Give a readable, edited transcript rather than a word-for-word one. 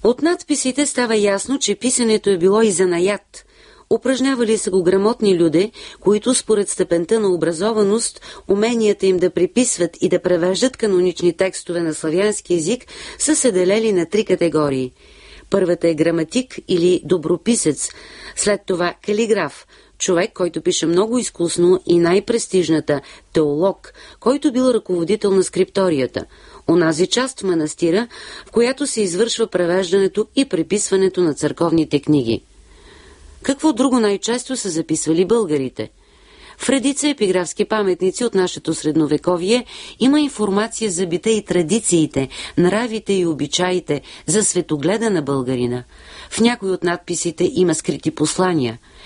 От надписите става ясно, че писането е било и занаят. Упражнявали са го грамотни люде, които според степента на образованост, уменията им да приписват и да превеждат канонични текстове на славянски език са се делели на 3 категории. Първата е граматик или доброписец, след това калиграф, човек, който пише много изкусно, и най-престижната – теолог, който бил ръководител на скрипторията, онази част в манастира, в която се извършва превеждането и преписването на църковните книги. Какво друго най-често са записвали българите? В редица епиграфски паметници от нашето средновековие има информация за бита и традициите, нравите и обичаите, за светогледа на българина. В някои от надписите има скрити послания –